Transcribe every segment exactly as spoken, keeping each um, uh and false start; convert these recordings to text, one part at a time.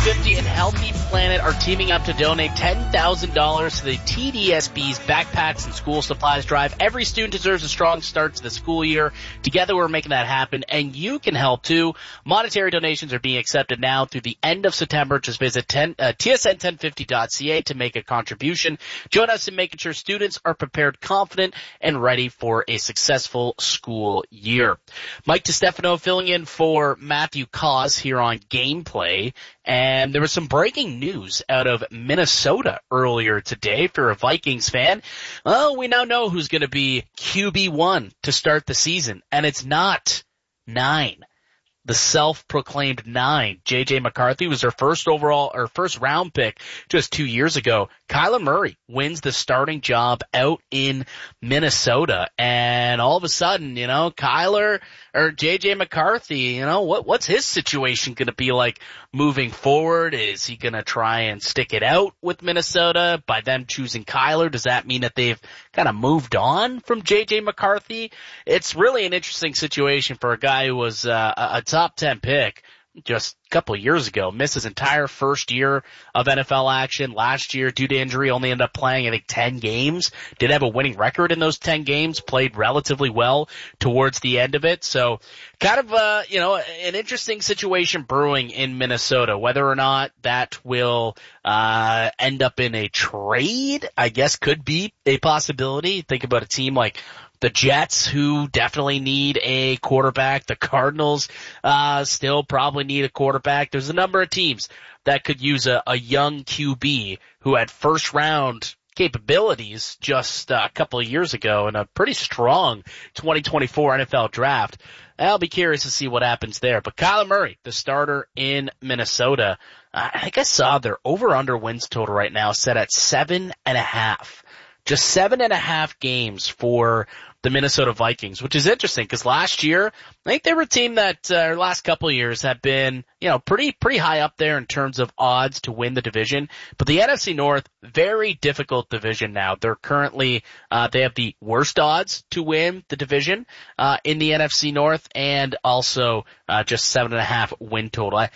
fifty and Healthy Planet are teaming up to donate ten thousand dollars to the T D S B's Backpacks and School Supplies Drive. Every student deserves a strong start to the school year. Together we're making that happen, and you can help too. Monetary donations are being accepted now through the end of September. Just visit ten, uh, T S N ten fifty dot C A to make a contribution. Join us in making sure students are prepared, confident, and ready for a successful school year. Mike DiStefano filling in for Matthew Cause here on Gameplay. And there was some breaking news out of Minnesota earlier today. If you're a Vikings fan, well, we now know who's going to be Q B one to start the season. And it's not nine. The self-proclaimed nine. J J McCarthy was their first overall, or first round pick just two years ago. Kyler Murray wins the starting job out in Minnesota. And all of a sudden, you know, Kyler or J J McCarthy, you know, what, what's his situation going to be like moving forward? Is he going to try and stick it out with Minnesota by them choosing Kyler? Does that mean that they've kind of moved on from J J McCarthy? It's really an interesting situation for a guy who was uh, a top ten pick just a couple of years ago, missed his entire first year of N F L action. Last year, due to injury, only ended up playing, I think, ten games. Did have a winning record in those ten games, played relatively well towards the end of it. So kind of, uh, you know, an interesting situation brewing in Minnesota. Whether or not that will uh end up in a trade, I guess could be a possibility. Think about a team like the Jets, who definitely need a quarterback. The Cardinals uh still probably need a quarterback. There's a number of teams that could use a, a young Q B who had first round capabilities just uh, a couple of years ago in a pretty strong twenty twenty-four N F L draft. I'll be curious to see what happens there. But Kyler Murray, the starter in Minnesota, uh, I think I saw their over-under wins total right now set at seven and a half. Just seven and a half games for the Minnesota Vikings, which is interesting because last year, I think they were a team that, uh, last couple of years have been, you know, pretty, pretty high up there in terms of odds to win the division. But the N F C North, very difficult division now. They're currently, uh, they have the worst odds to win the division, uh, in the N F C North, and also, uh, just seven and a half win total. I,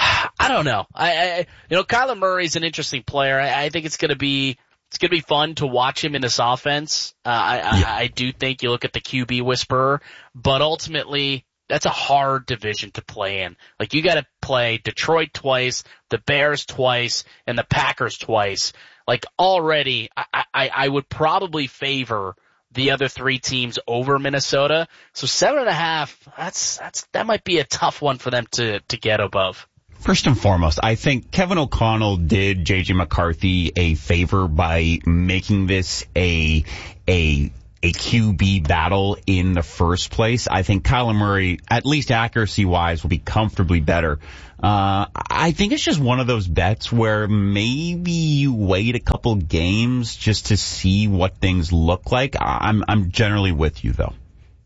I don't know. I, I, you know, Kyler Murray's an interesting player. I, I think it's going to be, It's going to be fun to watch him in this offense. Uh, I, yeah. I, I do think you look at the Q B whisperer, but ultimately that's a hard division to play in. Like, you got to play Detroit twice, the Bears twice, and the Packers twice. Like, already, I, I, I would probably favor the other three teams over Minnesota. So seven and a half, that's, that's, that might be a tough one for them to, to get above. First and foremost, I think Kevin O'Connell did J J McCarthy a favor by making this a, a, a Q B battle in the first place. I think Kyler Murray, at least accuracy-wise, will be comfortably better. Uh, I think it's just one of those bets where maybe you wait a couple games just to see what things look like. I'm, I'm generally with you, though.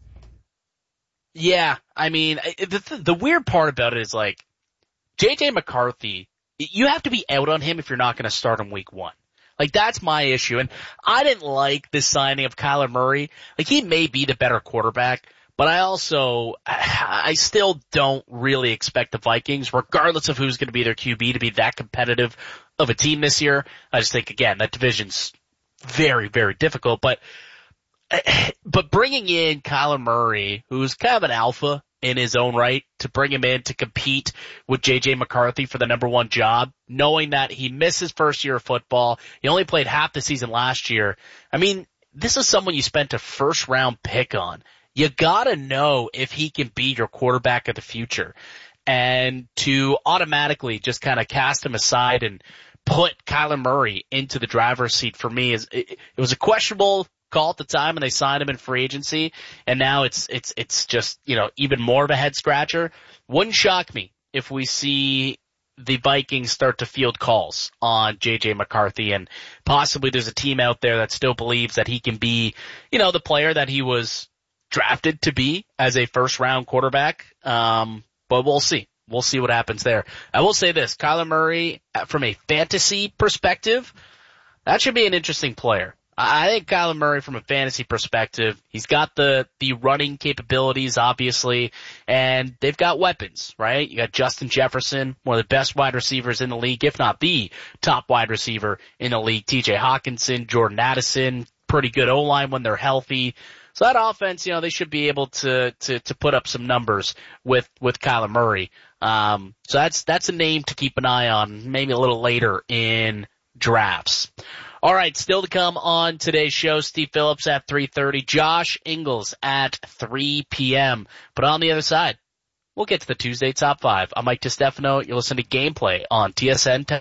Yeah, I mean, the, the weird part about it is, like, J J McCarthy, you have to be out on him if you're not going to start him week one. Like, that's my issue. And I didn't like this signing of Kyler Murray. Like, he may be the better quarterback, but I also, I still don't really expect the Vikings, regardless of who's going to be their Q B, to be that competitive of a team this year. I just think, again, that division's very, very difficult. But, but bringing in Kyler Murray, who's kind of an alpha in his own right, to bring him in to compete with J J McCarthy for the number one job, knowing that he missed his first year of football. He only played half the season last year. I mean, this is someone you spent a first round pick on. You gotta know if he can be your quarterback of the future. And to automatically just kind of cast him aside and put Kyler Murray into the driver's seat for me is, it, it was a questionable call at the time, and they signed him in free agency, and now it's it's it's just, you know, even more of a head scratcher. Wouldn't shock me if we see the Vikings start to field calls on J J McCarthy, and possibly there's a team out there that still believes that he can be, you know, the player that he was drafted to be as a first round quarterback. Um, but we'll see. We'll see what happens there. I will say this, Kyler Murray, from a fantasy perspective, that should be an interesting player. I think Kyler Murray, from a fantasy perspective, he's got the, the running capabilities, obviously, and they've got weapons, right? You got Justin Jefferson, one of the best wide receivers in the league, if not the top wide receiver in the league. T J Hawkinson, Jordan Addison, pretty good O-line when they're healthy. So that offense, you know, they should be able to, to, to put up some numbers with, with Kyler Murray. Um, so that's, that's a name to keep an eye on, maybe a little later in drafts. All right, still to come on today's show, Steve Phillips at three thirty, Josh Ingles at three p.m. But on the other side, we'll get to the Tuesday Top five. I'm Mike DiStefano. You'll listen to Gameplay on T S N ten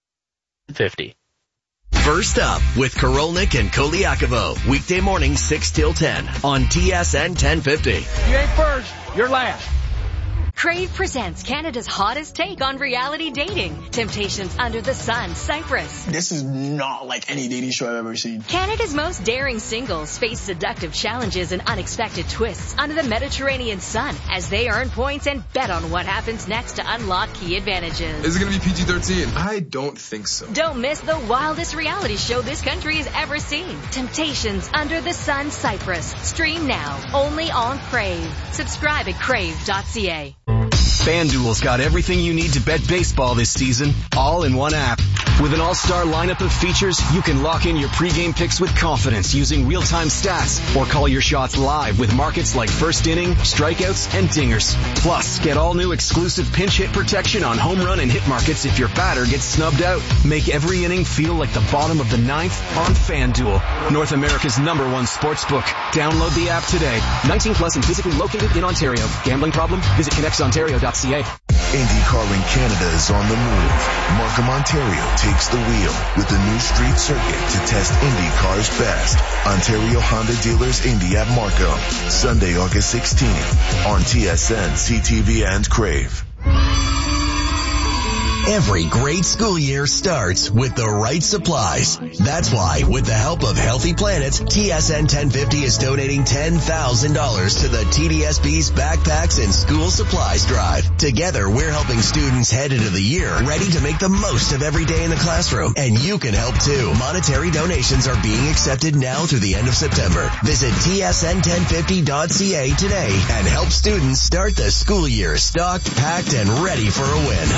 fifty. First Up with Korolnik and Koliakovo. Weekday morning six till ten on T S N ten fifty. You ain't first, you're last. Crave presents Canada's hottest take on reality dating. Temptations Under the Sun, Cyprus. This is not like any dating show I've ever seen. Canada's most daring singles face seductive challenges and unexpected twists under the Mediterranean sun as they earn points and bet on what happens next to unlock key advantages. Is it going to be P G thirteen? I don't think so. Don't miss the wildest reality show this country has ever seen. Temptations Under the Sun, Cyprus. Stream now, only on Crave. Subscribe at crave dot c a. FanDuel's got everything you need to bet baseball this season, all in one app. With an all-star lineup of features, you can lock in your pregame picks with confidence using real-time stats or call your shots live with markets like first inning, strikeouts, and dingers. Plus, get all new exclusive pinch hit protection on home run and hit markets if your batter gets snubbed out. Make every inning feel like the bottom of the ninth on FanDuel, North America's number one sportsbook. Download the app today. nineteen plus and physically located in Ontario. Gambling problem? Visit connects ontario dot c a. IndyCar in Canada is on the move. Markham, Ontario takes the wheel with the new street circuit to test IndyCar's best. Ontario Honda Dealers Indy at Markham, Sunday, August sixteenth on T S N, C T V, and Crave. Every great school year starts with the right supplies. That's why, with the help of Healthy Planet, T S N ten fifty is donating ten thousand dollars to the T D S B's Backpacks and School Supplies Drive. Together, we're helping students head into the year ready to make the most of every day in the classroom. And you can help too. Monetary donations are being accepted now through the end of September. Visit T S N ten fifty dot c a today and help students start the school year stocked, packed, and ready for a win.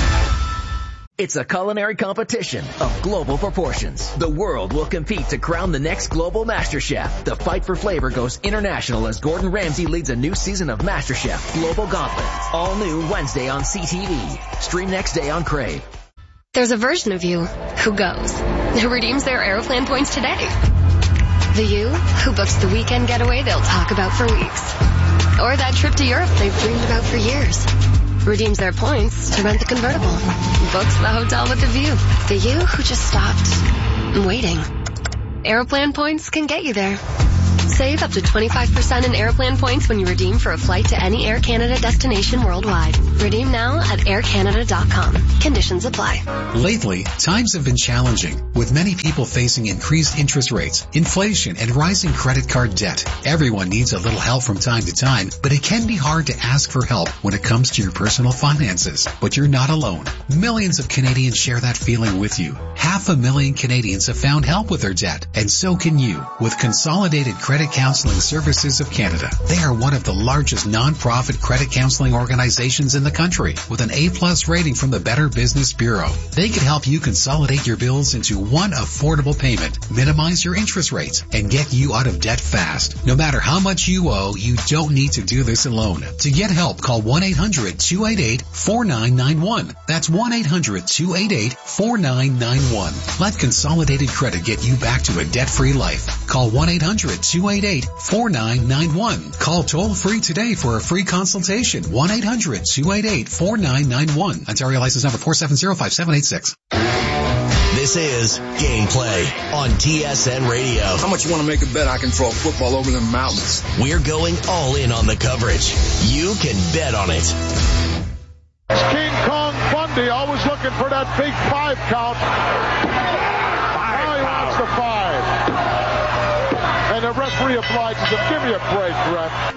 It's a culinary competition of global proportions. The world will compete to crown the next global MasterChef. The fight for flavor goes international as Gordon Ramsay leads a new season of MasterChef Global Gauntlet. All new Wednesday on C T V. Stream next day on Crave. There's a version of you who goes, who redeems their Aeroplan points today. The you who books the weekend getaway they'll talk about for weeks. Or that trip to Europe they've dreamed about for years. Redeems their points to rent the convertible. Books the hotel with the view. The you who just stopped waiting. Aeroplan points can get you there. Save up to twenty-five percent in Aeroplan points when you redeem for a flight to any Air Canada destination worldwide. Redeem now at air canada dot com. Conditions apply. Lately, times have been challenging, with many people facing increased interest rates, inflation, and rising credit card debt. Everyone needs a little help from time to time, but it can be hard to ask for help when it comes to your personal finances. But you're not alone. Millions of Canadians share that feeling with you. Half a million Canadians have found help with their debt, and so can you, with Consolidated Credit Counseling Services of Canada. They are one of the largest non-profit credit counseling organizations in the country, with an A-plus rating from the Better Business Bureau. They can help you consolidate your bills into one affordable payment, minimize your interest rates, and get you out of debt fast. No matter how much you owe, you don't need to do this alone. To get help, call one eight hundred two eight eight four nine nine one. That's one eight hundred two eight eight four nine nine one. Let Consolidated Credit get you back to a debt-free life. Call one eight hundred two eight eight four nine nine one. Call toll-free today for a free consultation. one eight hundred two eight eight four nine nine one. Ontario license number four seven zero five seven eight six. This is Gameplay on T S N Radio. How much you want to make a bet I can throw a football over the mountains? We're going all in on the coverage. You can bet on it. King Kong Bundy always looking for that big five count. Now he wants the five. And the referee obliges him. Give me a break, ref.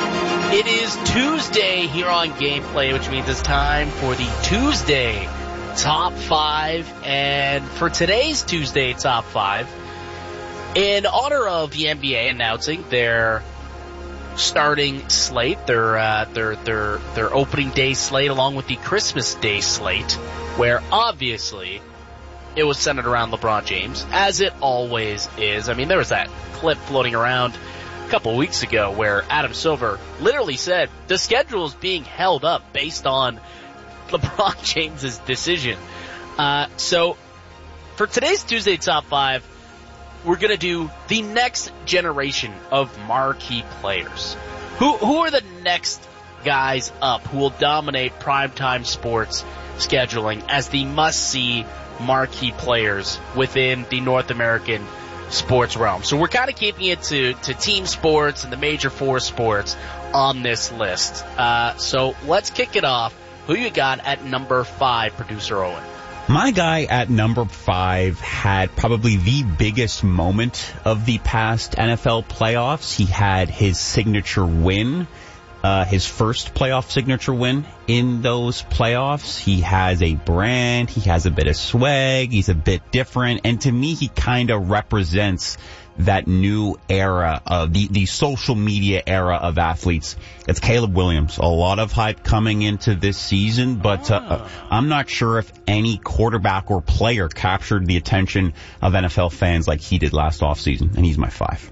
It is Tuesday here on Gameplay, which means it's time for the Tuesday top five. And for today's Tuesday top five, in honor of the N B A announcing their starting slate, their uh, their their their opening day slate, along with the Christmas Day slate, where obviously it was centered around LeBron James, as it always is. I mean, there was that clip floating around a couple weeks ago where Adam Silver literally said the schedule is being held up based on LeBron James's decision. Uh, so for today's Tuesday top five, we're going to do the next generation of marquee players. Who who are the next guys up who will dominate primetime sports scheduling as the must-see marquee players within the North American sports realm? So we're kind of keeping it to, to team sports and the major four sports on this list. Uh, so let's kick it off. Who you got at number five, Producer Owen? My guy at number five had probably the biggest moment of the past N F L playoffs. He had his signature win, uh, his first playoff signature win in those playoffs. He has a brand, he has a bit of swag, he's a bit different, and to me he kind of represents that new era of the, the social media era of athletes. It's Caleb Williams. A lot of hype coming into this season, but uh, I'm not sure if any quarterback or player captured the attention of N F L fans like he did last offseason, and he's my five.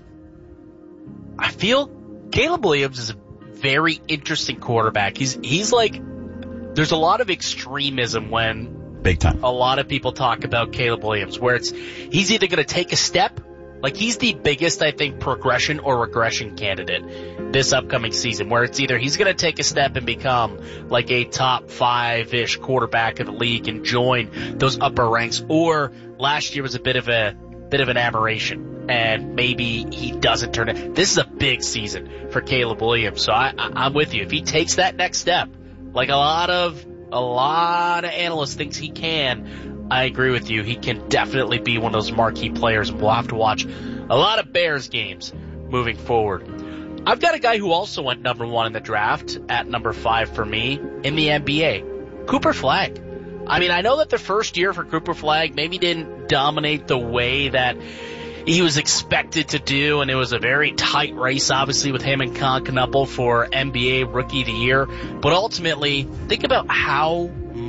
I feel Caleb Williams is a very interesting quarterback. He's he's like, there's a lot of extremism when big time a lot of people talk about Caleb Williams, where it's he's either going to take a step. Like, he's the biggest, I think, progression or regression candidate this upcoming season, where it's either he's going to take a step and become like a top five-ish quarterback of the league and join those upper ranks, or last year was a bit of a bit of an aberration, and maybe he doesn't turn it. This is a big season for Caleb Williams, so I, I, I'm with you. If he takes that next step, like a lot of a lot of analysts thinks he can, I agree with you. He can definitely be one of those marquee players, and we'll have to watch a lot of Bears games moving forward. I've got a guy who also went number one in the draft at number five for me in the N B A, Cooper Flagg. I mean, I know that the first year for Cooper Flagg maybe didn't dominate the way that he was expected to do, and it was a very tight race, obviously, with him and Con Knuppel for N B A Rookie of the Year. But ultimately, think about how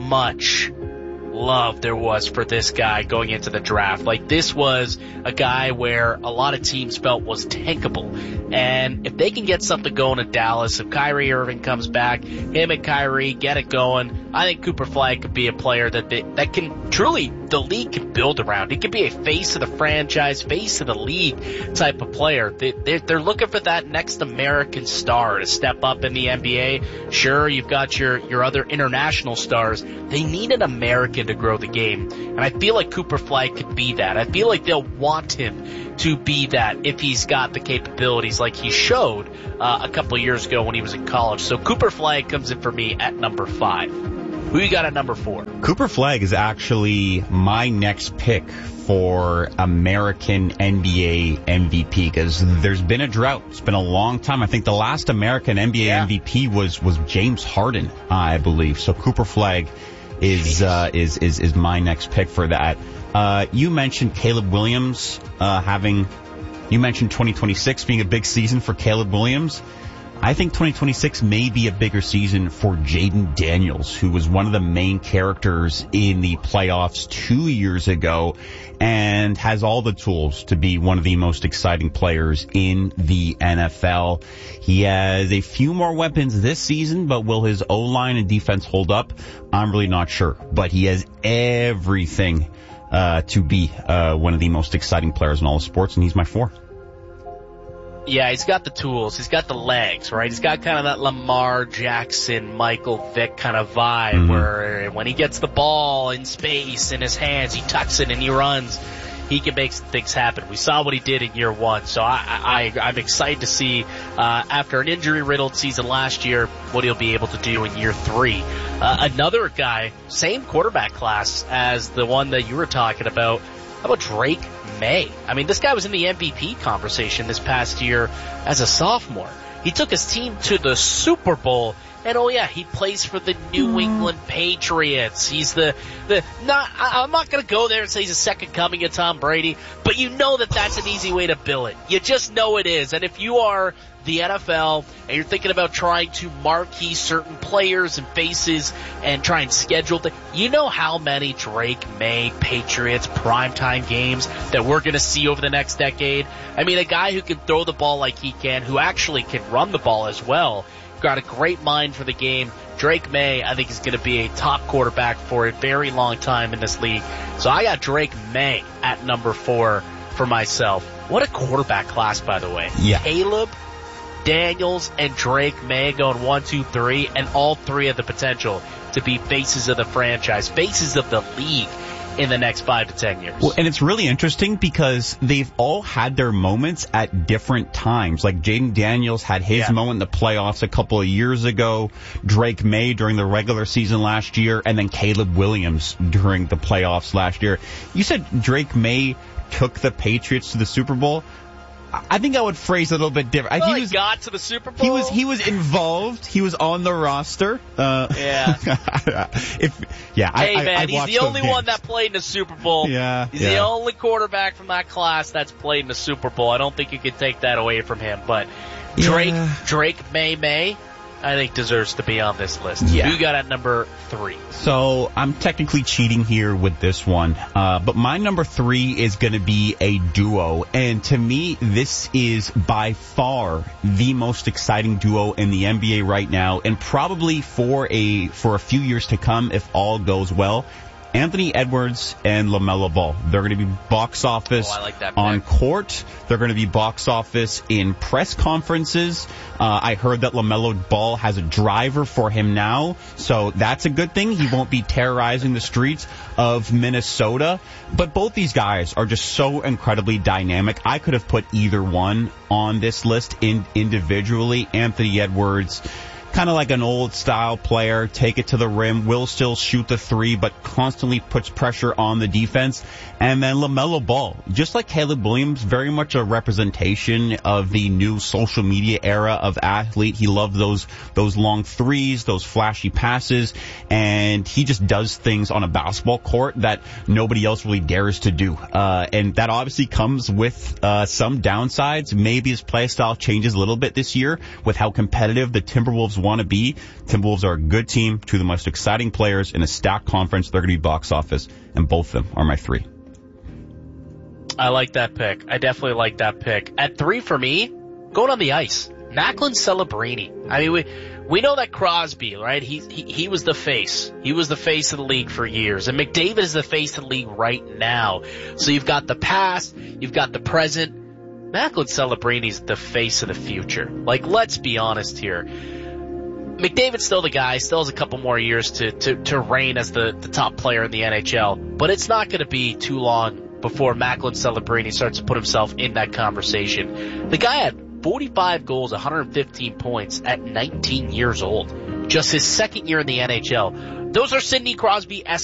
much love there was for this guy going into the draft. Like, this was a guy where a lot of teams felt was tankable. And if they can get something going in Dallas, if Kyrie Irving comes back, him and Kyrie get it going, I think Cooper Flagg could be a player that they, that can truly, the league can build around. He could be a face of the franchise, face of the league type of player. They, they're, they're looking for that next American star to step up in the N B A. Sure, you've got your, your other international stars. They need an American to grow the game. And I feel like Cooper Flagg could be that. I feel like they'll want him to be that if he's got the capabilities like he showed uh, a couple of years ago when he was in college. So Cooper Flagg comes in for me at number five. Who you got at number four? Cooper Flagg is actually my next pick for American N B A M V P, because there's been a drought. It's been a long time. I think the last American N B A yeah. M V P was was James Harden, I believe. So Cooper Flagg is uh, is is is my next pick for that. Uh, you mentioned Caleb Williams uh, having. You mentioned twenty twenty-six being a big season for Caleb Williams. I think twenty twenty-six may be a bigger season for Jaden Daniels, who was one of the main characters in the playoffs two years ago and has all the tools to be one of the most exciting players in the N F L. He has a few more weapons this season, but will his O-line and defense hold up? I'm really not sure. But he has everything uh, to be uh, one of the most exciting players in all of sports, and he's my four. Yeah, he's got the tools. He's got the legs, right? He's got kind of that Lamar Jackson, Michael Vick kind of vibe mm-hmm. where when he gets the ball in space in his hands, he tucks it and he runs. He can make things happen. We saw what he did in year one, so I, I, I'm excited to see uh, after an injury-riddled season last year what he'll be able to do in year three. Uh, another guy, same quarterback class as the one that you were talking about. How about Drake May? I mean, this guy was in the M V P conversation this past year as a sophomore. He took his team to the Super Bowl And oh yeah, he plays for the New England Patriots. He's the, the, not, I, I'm not gonna go there and say he's a second coming of Tom Brady, but you know that that's an easy way to bill it. You just know it is. And if you are the N F L and you're thinking about trying to marquee certain players and faces and try and schedule the, you know how many Drake May Patriots primetime games that we're gonna see over the next decade? I mean, a guy who can throw the ball like he can, who actually can run the ball as well, got a great mind for the game. Drake May, I think, is going to be a top quarterback for a very long time in this league. So I got Drake May at number four for myself. What a quarterback class, by the way. Yeah. Caleb, Daniels, and Drake May going one, two, three, and all three have the potential to be faces of the franchise, faces of the league in the next five to ten years. Well, and it's really interesting because they've all had their moments at different times. Like Jaden Daniels had his yeah. moment in the playoffs a couple of years ago, Drake May during the regular season last year, and then Caleb Williams during the playoffs last year. You said Drake May took the Patriots to the Super Bowl. I think I would phrase it a little bit different. Well, he was, got to the Super Bowl. He was he was involved. He was on the roster. Uh, yeah. if, yeah. Hey I, man, I, I he's the only games. one that played in the Super Bowl. Yeah. He's yeah. the only quarterback from that class that's played in the Super Bowl. I don't think you can take that away from him. But Drake yeah. Drake May May, I think deserves to be on this list. Yeah. Who got at number three? So I'm technically cheating here with this one, uh, but my number three is going to be a duo, and to me, this is by far the most exciting duo in the N B A right now, and probably for a for a few years to come if all goes well. Anthony Edwards and LaMelo Ball. They're going to be box office oh, I like that on pick. court. They're going to be box office in press conferences. Uh, I heard that LaMelo Ball has a driver for him now, so that's a good thing. He won't be terrorizing the streets of Minnesota. But both these guys are just so incredibly dynamic. I could have put either one on this list in individually. Anthony Edwards, kind of like an old-style player, take it to the rim, will still shoot the three, but constantly puts pressure on the defense. And then LaMelo Ball, just like Caleb Williams, very much a representation of the new social media era of athlete. He loved those those long threes, those flashy passes, and he just does things on a basketball court that nobody else really dares to do. Uh, and that obviously comes with uh, some downsides. Maybe his play style changes a little bit this year with how competitive the Timberwolves want to be. Timberwolves are a good team, two of the most exciting players in a stacked conference. They're going to be box office, and both of them are my three. I like that pick. I definitely like that pick. At three for me, going on the ice, Macklin Celebrini. I mean, we we know that Crosby, right? He, he he was the face. He was the face of the league for years, and McDavid is the face of the league right now. So you've got the past, you've got the present. Macklin Celebrini's the face of the future. Like, let's be honest here. McDavid's still the guy, still has a couple more years to, to, to reign as the, the top player in the N H L, but it's not going to be too long before Macklin Celebrini starts to put himself in that conversation. The guy had forty-five goals, one hundred fifteen points at nineteen years old. Just his second year in the N H L. Those are Sidney Crosby-esque